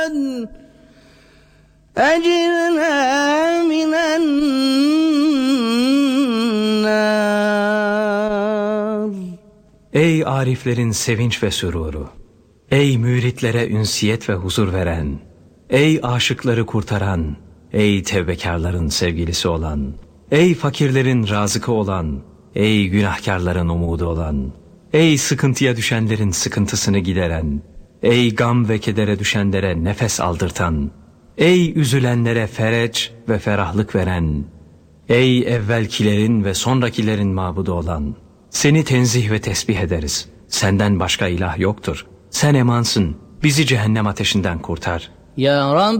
أجرنا من النار. Ey ariflerin sevinç ve süruru! Ey müritlere ünsiyet ve huzur veren! Ey aşıkları kurtaran! Ey tevbekarların sevgilisi olan! Ey fakirlerin razıkı olan! Ey günahkarların umudu olan! Ey sıkıntıya düşenlerin sıkıntısını gideren! Ey gam ve kedere düşenlere nefes aldırtan! Ey üzülenlere fereç ve ferahlık veren! Ey evvelkilerin ve sonrakilerin mabudu olan! Seni tenzih ve tesbih ederiz. Senden başka ilah yoktur. Sen emansın. Bizi cehennem ateşinden kurtar. Ya Rab